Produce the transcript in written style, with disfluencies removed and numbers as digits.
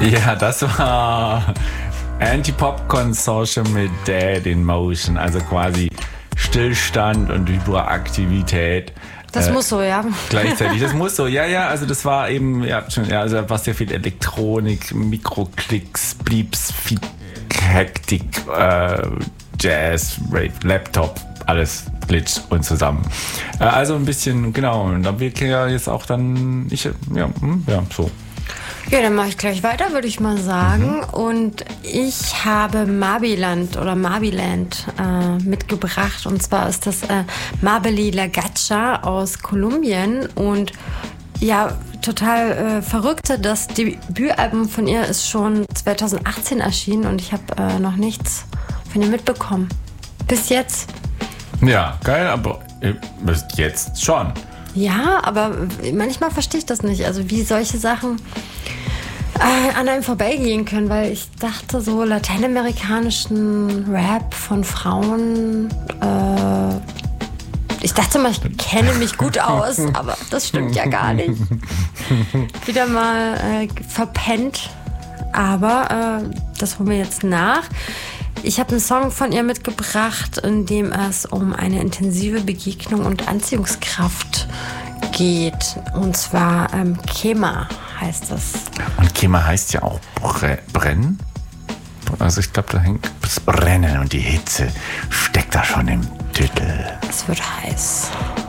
Ja, das war Anti-Pop Consortium mit Dead in Motion, also quasi Stillstand und Hyperaktivität. Das muss so, ja. Gleichzeitig, das muss so, ja, also das war eben, also was sehr viel Elektronik, Mikroklicks, Bleeps, Hektik, Jazz, Rave, Laptop, alles Glitch und zusammen. Also ein bisschen, genau, und da wird ja jetzt auch dann, so. Ja, dann mache ich gleich weiter, würde ich mal sagen. Und ich habe Marbiland mitgebracht. Und zwar ist das Mabeli Lagacha aus Kolumbien. Und ja, total verrückte. Das Debütalbum von ihr ist schon 2018 erschienen und ich habe noch nichts von ihr mitbekommen. Bis jetzt. Ja, geil, aber bis jetzt schon. Ja, aber manchmal verstehe ich das nicht. Also wie solche Sachen an einem vorbeigehen können, weil ich dachte, so lateinamerikanischen Rap von Frauen, ich dachte mal, ich kenne mich gut aus, aber das stimmt ja gar nicht. Wieder mal verpennt, aber das holen wir jetzt nach. Ich habe einen Song von ihr mitgebracht, in dem es um eine intensive Begegnung und Anziehungskraft geht. Und zwar Kema heißt es. Und Kema heißt ja auch Brennen. Also ich glaube, da hängt das Brennen und die Hitze steckt da schon im Titel. Es wird heiß.